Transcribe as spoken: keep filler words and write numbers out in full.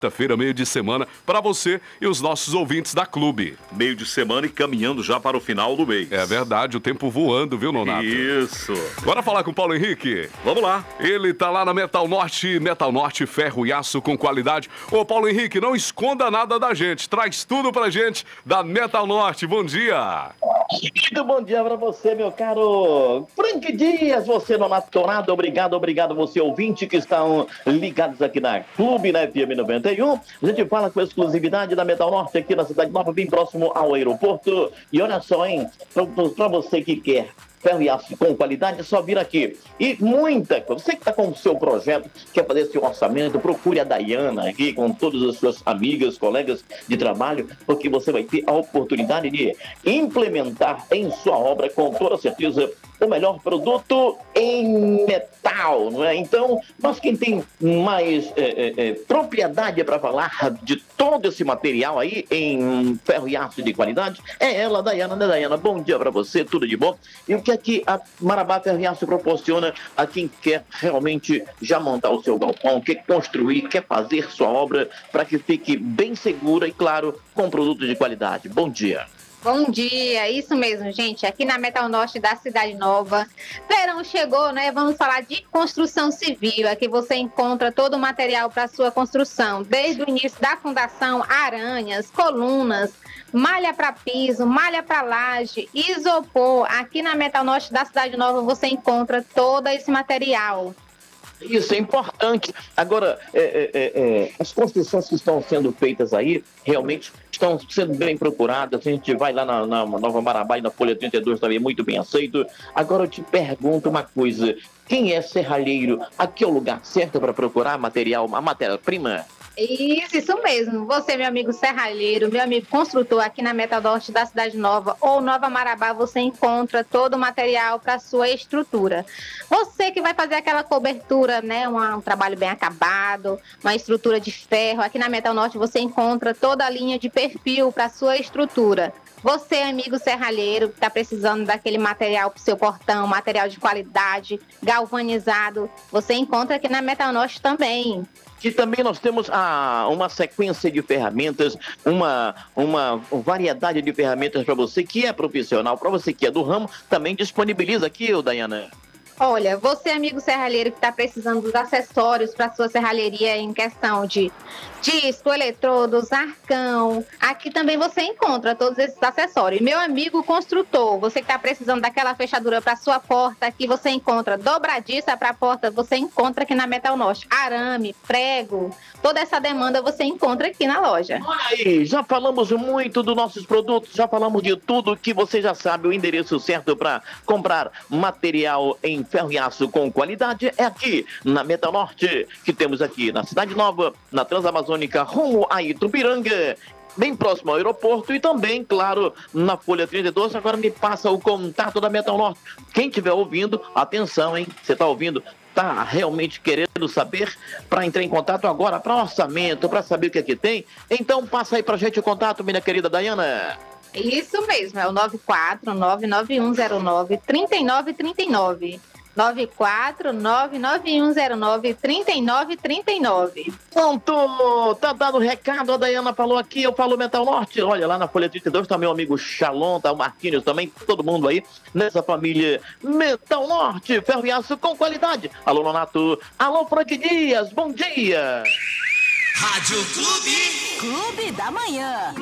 Quinta-feira, meio de semana, para você e os nossos ouvintes da Clube. Meio de semana e caminhando já para o final do mês. É verdade, o tempo voando, viu, Nonato? Isso. Bora falar com o Paulo Henrique? Vamos lá. Ele tá lá na Metal Norte, Metal Norte, ferro e aço com qualidade. Ô, Paulo Henrique, não esconda nada da gente, traz tudo pra gente da Metal Norte. Bom dia. Muito bom dia para você, meu caro Frank Dias, você Nonato Tornado, obrigado, obrigado você ouvinte que estão ligados aqui na Clube, na F M noventa e um. A gente fala com exclusividade da Metal Norte aqui na Cidade Nova, bem próximo ao aeroporto. E olha só, hein, para você que quer ferro e aço com qualidade, é só vir aqui. E muita coisa. Você que está com o seu projeto, quer fazer seu orçamento, procure a Dayana aqui com todas as suas amigas, colegas de trabalho, porque você vai ter a oportunidade de implementar em sua obra, com toda certeza, o melhor produto em metal, não é? Então, mas quem tem mais é, é, é, propriedade para falar de todo esse material aí em ferro e aço de qualidade é ela, Dayana, né, Dayana? Bom dia para você, tudo de bom? E o que é que a Marabá Ferro e Aço proporciona a quem quer realmente já montar o seu galpão, quer construir, quer fazer sua obra para que fique bem segura e, claro, com produtos de qualidade? Bom dia. Bom dia, isso mesmo, gente. Aqui na Metal Norte da Cidade Nova. Verão chegou, né? Vamos falar de construção civil. Aqui você encontra todo o material para sua construção, desde o início da fundação, aranhas, colunas, malha para piso, malha para laje, isopor. Aqui na Metal Norte da Cidade Nova você encontra todo esse material. Isso é importante. Agora, é, é, é, as construções que estão sendo feitas aí, realmente estão sendo bem procuradas. A gente vai lá na, na Nova Marabá e na Folha trinta e dois também, muito bem aceito. Agora eu te pergunto uma coisa. Quem é serralheiro? Aqui é o lugar certo para procurar material, a matéria-prima? Isso, isso mesmo. Você, meu amigo serralheiro, meu amigo construtor aqui na Metal Norte da Cidade Nova ou Nova Marabá, você encontra todo o material para sua estrutura. Você que vai fazer aquela cobertura, né, um, um trabalho bem acabado, uma estrutura de ferro, aqui na Metal Norte você encontra toda a linha de perfil para sua estrutura. Você, amigo serralheiro, que está precisando daquele material para o seu portão, material de qualidade, galvanizado, você encontra aqui na Metal Norte também. E também nós temos ah, uma sequência de ferramentas, uma, uma variedade de ferramentas para você que é profissional, para você que é do ramo, também disponibiliza aqui, ô Dayana. Olha, você, amigo serralheiro, que está precisando dos acessórios para sua serralheria em questão de disco, eletrodos, arcão, aqui também você encontra todos esses acessórios. Meu amigo construtor, você que está precisando daquela fechadura para sua porta, aqui você encontra dobradiça para a porta, você encontra aqui na Metal Norte. Arame, prego, toda essa demanda você encontra aqui na loja. Aí, já falamos muito dos nossos produtos, já falamos de tudo que você já sabe. O endereço certo para comprar material em ferro e aço com qualidade é aqui na Metal Norte, que temos aqui na Cidade Nova, na Transamazônica, rumo a Itupiranga, bem próximo ao aeroporto, e também, claro, na Folha trinta e dois. Agora me passa o contato da Metal Norte. Quem estiver ouvindo, atenção, hein? Você está ouvindo? Está realmente querendo saber, para entrar em contato agora, para orçamento, para saber o que aqui tem? Então passa aí para a gente o contato, minha querida Dayana. Isso mesmo, é o nove quatro nove nove um zero nove três nove três nove. nove quatro nove nove um zero nove três nove três nove. Pronto, tá dado o recado, a Dayana falou aqui, eu falo Metal Norte. Olha, lá na Folha trinta e dois tá meu amigo Shalom, tá o Marquinhos também, todo mundo aí nessa família Metal Norte, ferro e aço com qualidade. Alô, Nonato, alô, Frank Dias, bom dia. Rádio Clube. Clube da Manhã.